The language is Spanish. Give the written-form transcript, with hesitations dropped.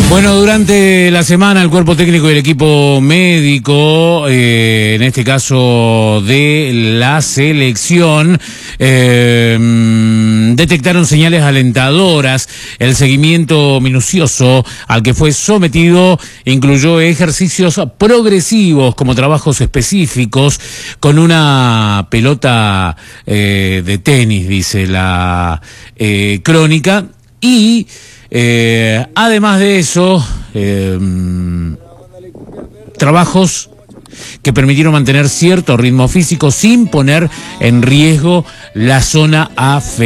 Bueno, durante la semana el cuerpo técnico y el equipo médico, en este caso de la selección, detectaron señales alentadoras. El seguimiento minucioso al que fue sometido incluyó ejercicios progresivos como trabajos específicos con una pelota de tenis, dice la crónica, y además de eso, trabajos que permitieron mantener cierto ritmo físico sin poner en riesgo la zona afectada.